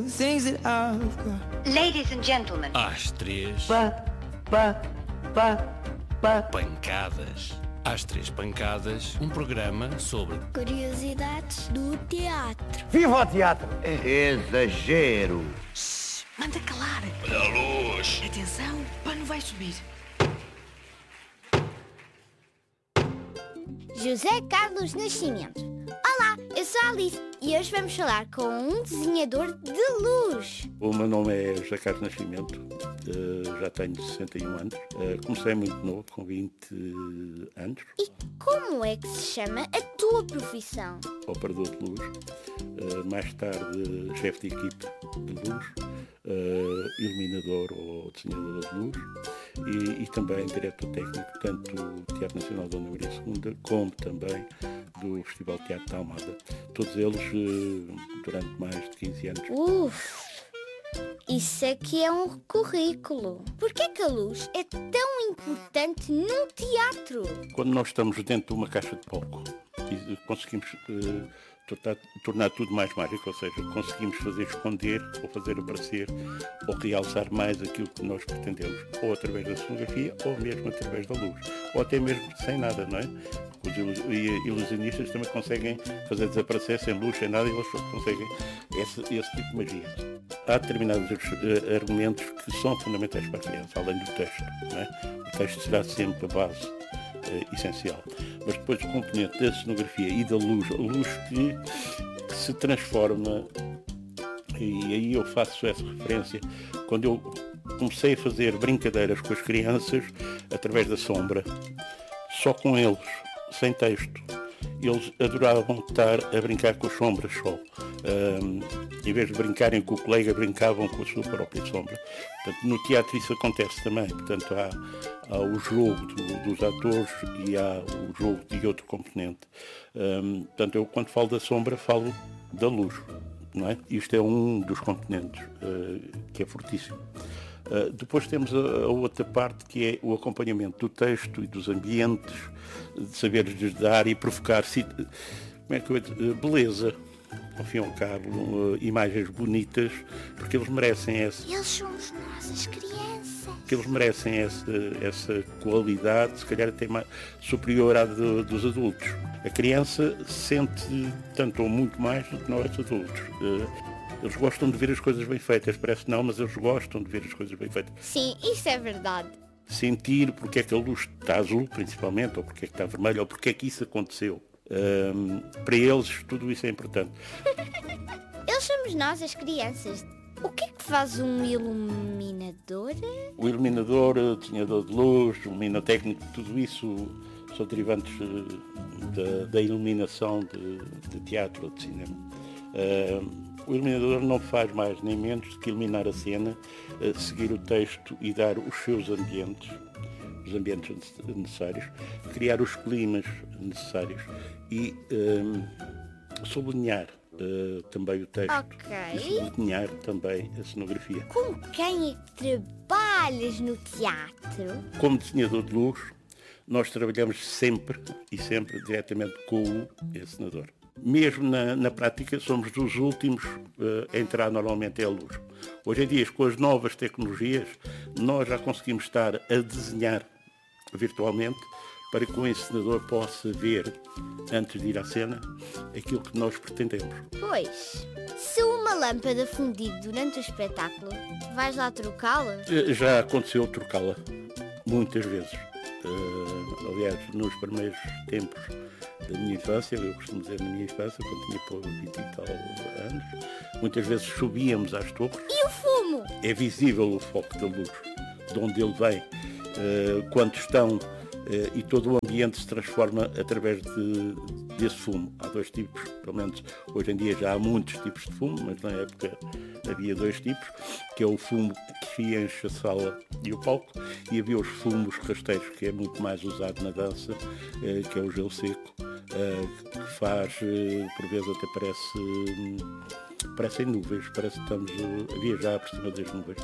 the things that I've got. Ladies and gentlemen. Às 3. Pancadas. Às 3 pancadas, um programa sobre curiosidades do teatro. Viva o teatro! Exagero! Shhh, manda calar! Olha a luz! Atenção, o pano vai subir. José Carlos Nascimento. Olá, eu sou a Alice e hoje vamos falar com um desenhador de luz. O meu nome é José Carlos Nascimento, já tenho 61 anos. Comecei muito novo, com 20 anos. E como é que se chama a tua profissão? Operador de luz, mais tarde chefe de equipe de luz, iluminador ou desenhador de luz e também diretor técnico tanto do Teatro Nacional Dona Maria II como também do Festival de Teatro de Almada. Todos eles durante mais de 15 anos. Isso é que é um currículo. Por que a luz é tão importante num teatro? Quando nós estamos dentro de uma caixa de palco e conseguimos tornar tudo mais mágico, ou seja, conseguimos fazer esconder ou fazer aparecer ou realçar mais aquilo que nós pretendemos, ou através da cenografia ou mesmo através da luz, ou até mesmo sem nada, não é? Os ilusionistas também conseguem fazer desaparecer sem luz, sem nada, e eles conseguem esse tipo de magia. Há determinados argumentos que são fundamentais para a criança, além do texto, não é? O texto será sempre a base essencial, mas depois o componente da cenografia e da luz, a luz que se transforma, e aí eu faço essa referência, quando eu comecei a fazer brincadeiras com as crianças através da sombra, só com eles, sem texto. Eles adoravam estar a brincar com as sombras só. Em vez de brincarem com o colega, brincavam com a sua própria sombra. Portanto, no teatro isso acontece também. Portanto, há o jogo dos atores e há o jogo de outro componente. Portanto, eu quando falo da sombra, falo da luz. Não é? Isto é um dos componentes que é fortíssimo. Depois temos a outra parte, que é o acompanhamento do texto e dos ambientes, de saberes dar e provocar beleza, ao fim e ao cabo, imagens bonitas, porque eles merecem essa. Eles somos nós, as crianças. Que eles merecem essa qualidade, se calhar até mais superior à dos adultos. A criança sente tanto ou muito mais do que nós adultos. Eles gostam de ver as coisas bem feitas, parece que não, mas eles gostam de ver as coisas bem feitas. Sim, isso é verdade. Sentir porque é que a luz está azul, principalmente, ou porque é que está vermelha, ou porque é que isso aconteceu. Para eles, tudo isso é importante. Eles somos nós, as crianças. O que é que faz um iluminador? O iluminador, o desenhador de luz, o luminotécnico, tudo isso são derivantes da iluminação de teatro ou de cinema. O iluminador não faz mais nem menos do que iluminar a cena, seguir o texto e dar os seus ambientes, os ambientes necessários, criar os climas necessários e sublinhar também o texto. Okay. E sublinhar também a cenografia. Com quem é que trabalhas no teatro? Como desenhador de luz, nós trabalhamos sempre diretamente com o encenador. Mesmo na prática, somos dos últimos a entrar normalmente à luz. Hoje em dia, com as novas tecnologias, nós já conseguimos estar a desenhar virtualmente para que o encenador possa ver, antes de ir à cena, aquilo que nós pretendemos. Pois, se uma lâmpada fundir durante o espetáculo, vais lá trocá-la? Já aconteceu trocá-la, muitas vezes. Aliás, nos primeiros tempos da minha infância, eu costumo dizer na minha infância, quando tinha por 20 e tal anos, muitas vezes subíamos às torres. E o fumo? É visível o foco da luz, de onde ele vem, quando estão, e todo o ambiente se transforma através desse fumo. Há dois tipos, pelo menos hoje em dia já há muitos tipos de fumo, mas na época havia dois tipos, que é o fumo que enche a sala e o palco, e havia os fumos rasteiros, que é muito mais usado na dança, que é o gelo seco, que faz, por vezes até parecem nuvens, parece que estamos a viajar por cima das nuvens.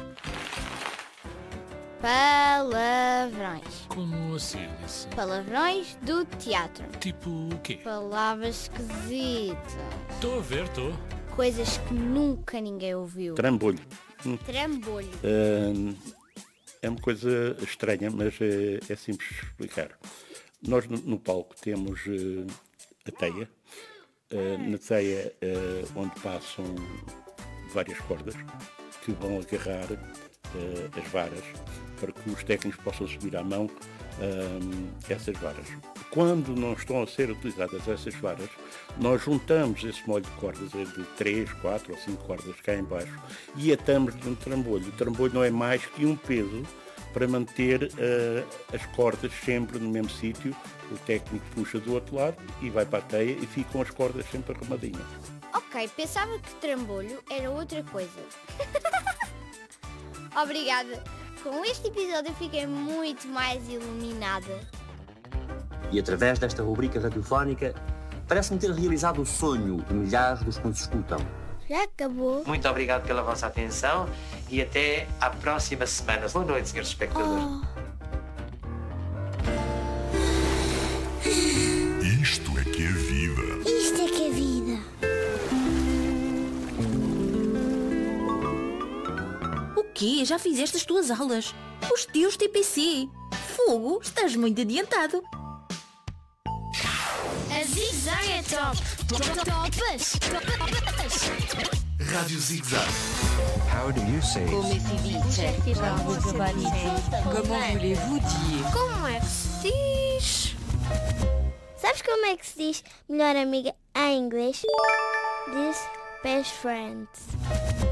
Palavrões. Como assim? Palavrões do teatro. Tipo o quê? Palavras esquisitas. Estou a ver, estou. coisas que nunca ninguém ouviu. Trambolho. Trambolho. É uma coisa estranha, mas é simples de explicar. Nós no palco temos a teia. Na teia onde passam várias cordas que vão agarrar as varas para que os técnicos possam subir à mão essas varas. Quando não estão a ser utilizadas essas varas, nós juntamos esse molho de cordas de 3, 4 ou 5 cordas cá em baixo e atamos de um trambolho. O trambolho não é mais que um peso para manter as cordas sempre no mesmo sítio. O técnico puxa do outro lado e vai para a teia e ficam as cordas sempre arrumadinhas. Ok, pensava que trambolho era outra coisa. Obrigada. Com este episódio fiquei muito mais iluminada. E através desta rubrica radiofónica, parece-me ter realizado o sonho de milhares dos que nos escutam. Já acabou? Muito obrigado pela vossa atenção e até à próxima semana. Boa noite, senhores espectadores. Isto é que é vida. Isto é que é vida. O quê? Já fizeste as tuas aulas? Os teus TPC? Fogo, estás muito adiantado. A Zig-Zag é top. Topas. Rádio Zig-Zag. How do you say it? Comment voulez-vous dire? Como é que se diz? Sabes como é que se diz melhor amiga em inglês? Diz best friends.